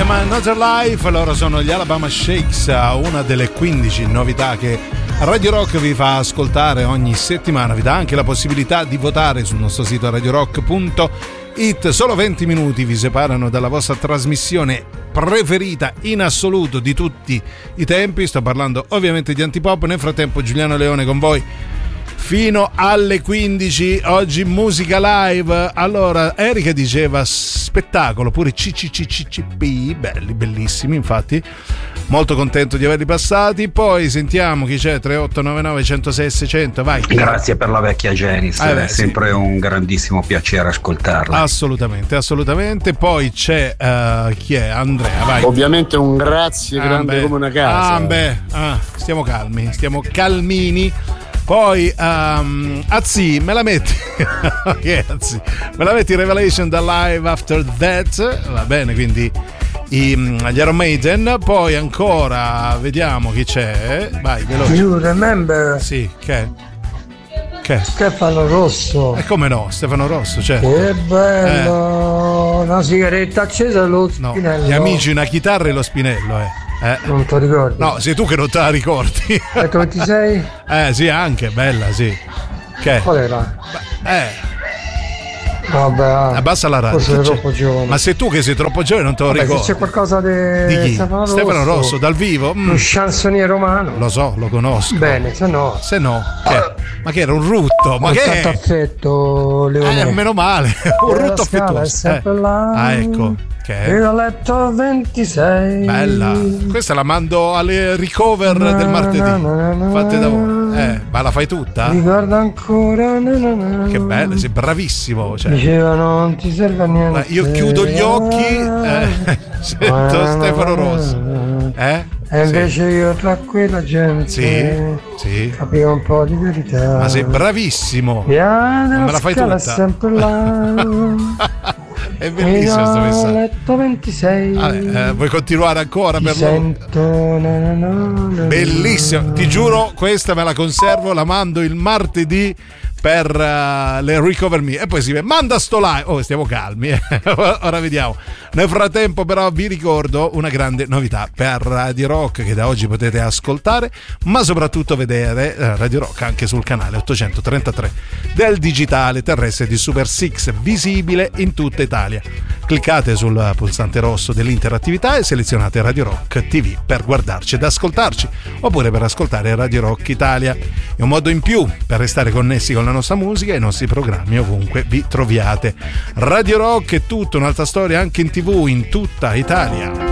chiama Another Life, loro sono gli Alabama Shakes, una delle 15 novità che Radio Rock vi fa ascoltare ogni settimana. Vi dà anche la possibilità di votare sul nostro sito radiorock.it. Solo 20 minuti vi separano dalla vostra trasmissione preferita in assoluto di tutti i tempi. Sto parlando ovviamente di Antipop. Nel frattempo Giuliano Leone con voi fino alle 15. Oggi musica live. Allora, Erika diceva spettacolo, pure CCCCP, belli, bellissimi, infatti molto contento di averli passati. Poi sentiamo chi c'è. 3899 106 600, vai. Grazie per la vecchia Genis, è sempre sì, un grandissimo piacere ascoltarla. Assolutamente, assolutamente. Poi c'è chi è? Andrea, vai. Ovviamente un grazie grande come una casa. Stiamo calmi, stiamo calmini. Poi Azzi, me la metti? Okay, Azzi, me la metti Revelation da Live After That, va bene, quindi gli Iron Maiden. Poi ancora vediamo chi c'è, vai veloce. You remember? Sì, che Stefano Rosso. E come no, Stefano Rosso, certo. Che bello, una sigaretta accesa e lo spinello. No, gli amici, una chitarra e lo spinello, Non te lo ricordi? No, sei tu che non te la ricordi. 26? Sì, anche, bella, sì. Che? Qual era? Vabbè, abbassa la radio. Forse sei troppo giovane. Ma sei tu che sei troppo giovane, non te lo ricordi. Se c'è qualcosa di chi? Stefano Rosso dal vivo? Lo chansonnier romano. Lo so, lo conosco. Bene, se no che? Ma che era un rutto? Ma che è? Affetto, Leone. Meno male. Un rutto affettuoso. È sempre là. Ecco. Io ho letto 26. Bella. Questa la mando alle recover del martedì. Fatte da voi. Ma la fai tutta? Ricordo ancora. Che bella, sei bravissimo. Cioè. Diceva non ti serve a niente. Ma io chiudo gli occhi. Sento Stefano Rosso. E invece io tra quella gente sì. capivo un po' di verità. Ma sei bravissimo. Non me la fai tutta. È sempre là. È bellissimo questo messaggio. Ho letto 26. Vuoi continuare ancora per sento, bellissimo, ti giuro, questa me la conservo, la mando il martedì per le Recover Me. E poi si manda sto live. Stiamo calmi. Ora vediamo. Nel frattempo però vi ricordo una grande novità per Radio Rock che da oggi potete ascoltare, ma soprattutto vedere Radio Rock anche sul canale 833 del digitale terrestre di Super Six, visibile in tutta Italia. Cliccate sul pulsante rosso dell'interattività e selezionate Radio Rock TV per guardarci ed ascoltarci, oppure per ascoltare Radio Rock Italia. È un modo in più per restare connessi con la nostra musica e i nostri programmi ovunque vi troviate. Radio Rock è tutta un'altra storia anche in TV in tutta Italia.